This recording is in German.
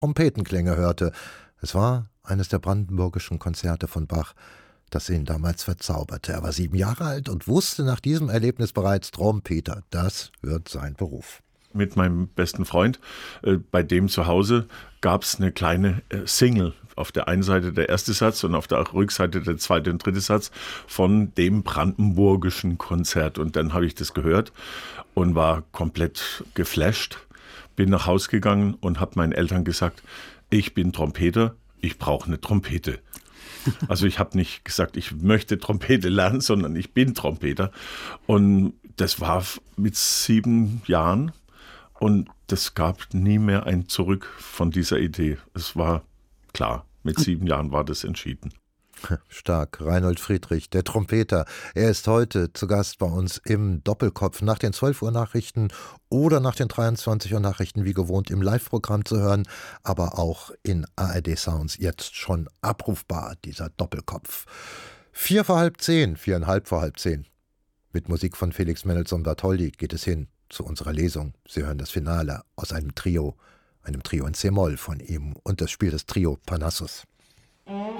Trompetenklänge hörte. Es war eines der brandenburgischen Konzerte von Bach, das ihn damals verzauberte. Er war 7 Jahre alt und wusste nach diesem Erlebnis bereits, Trompeter, das wird sein Beruf. Mit meinem besten Freund, bei dem zu Hause gab es eine kleine Single. Auf der einen Seite der erste Satz und auf der Rückseite der zweite und dritte Satz von dem brandenburgischen Konzert. Und dann habe ich das gehört und war komplett geflasht. Bin nach Hause gegangen und habe meinen Eltern gesagt, ich bin Trompeter, ich brauche eine Trompete. Also ich habe nicht gesagt, ich möchte Trompete lernen, sondern ich bin Trompeter. Und das war mit 7 Jahren. Und es gab nie mehr ein Zurück von dieser Idee. Es war klar, mit 7 Jahren war das entschieden. Stark, Reinhold Friedrich, der Trompeter. Er ist heute zu Gast bei uns im Doppelkopf nach den 12 Uhr Nachrichten oder nach den 23 Uhr Nachrichten wie gewohnt im Live-Programm zu hören, aber auch in ARD Sounds jetzt schon abrufbar, dieser Doppelkopf. 4 vor halb 10, 4,5 vor halb 10. Mit Musik von Felix Mendelssohn-Bartholdy geht es hin zu unserer Lesung. Sie hören das Finale aus einem Trio in C-Moll von ihm und das Spiel des Trio Parnassus.